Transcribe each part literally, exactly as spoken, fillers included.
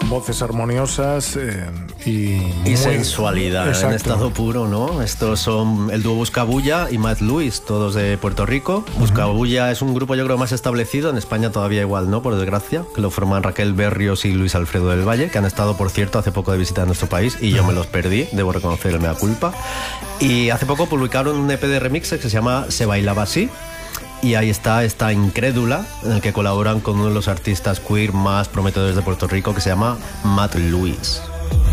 voces armoniosas eh, y... Y muy... sensualidad, Exacto. en estado puro, ¿no? Estos son el dúo Buscabulla y Matt Lewis, todos de Puerto Rico. Uh-huh. Buscabulla es un grupo, yo creo, más establecido. En España todavía igual, ¿no? Por desgracia. Que lo forman Raquel Berrios y Luis Alfredo del Valle, que han estado, por cierto, hace poco de visita en nuestro país y yo me los perdí, debo reconocer el mea culpa. Y hace poco publicaron un E P de remixes que se llama Se Bailaba Así. Y ahí está esta Incrédula, en el que colaboran con uno de los artistas queer más prometedores de Puerto Rico, que se llama Matt Lewis.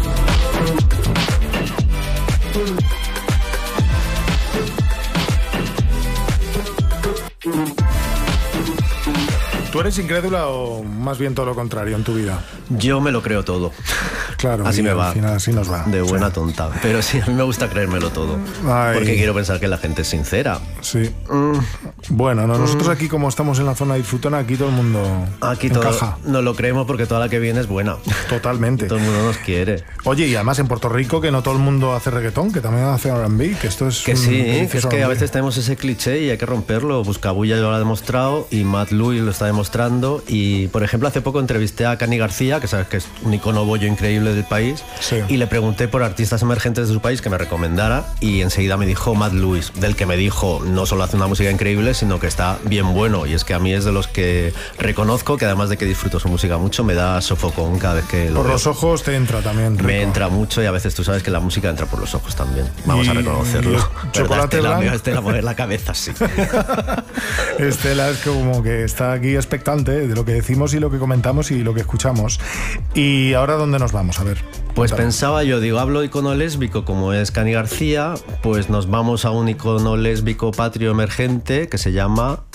¿Tú eres incrédula o más bien todo lo contrario en tu vida? Yo me lo creo todo. Claro, así me va. Al final así nos va. De buena sí. tonta. Pero sí, a mí me gusta creérmelo todo. Ay. Porque quiero pensar que la gente es sincera. Sí. Mm. Bueno, no, nosotros aquí, como estamos en la zona disfrutona, aquí todo el mundo aquí encaja. Todo, nos lo creemos porque toda la que viene es buena. Totalmente. Todo el mundo nos quiere. Oye, y además en Puerto Rico, que no todo el mundo hace reggaetón, que también hace R and B, que esto es Que un sí, que es que R and B. a veces tenemos ese cliché y hay que romperlo. Buscabulla ya lo ha demostrado y Matt Lewis lo está demostrando. Y, por ejemplo, hace poco entrevisté a Cani García, que sabes que es un icono bollo increíble del país, sí. Y le pregunté por artistas emergentes de su país que me recomendara y enseguida me dijo Matt Lewis, del que me dijo no solo hace una música increíble, sino que está bien bueno. Y es que a mí es de los que reconozco que además de que disfruto su música mucho, me da sofocón cada vez que lo Por veo. los ojos te entra también, rico. Me entra mucho y a veces tú sabes que la música entra por los ojos también. Vamos y, a reconocerlo. Chocolate ¿verdad, blanco? Estela? Mover la cabeza, sí. Estela es como que está aquí expectante de lo que decimos y lo que comentamos y lo que escuchamos. ¿Y ahora dónde nos vamos? A ver. Pues cuéntame. Pensaba yo, digo, hablo icono lésbico como es Cani García, pues nos vamos a un icono lésbico patrio emergente que se llama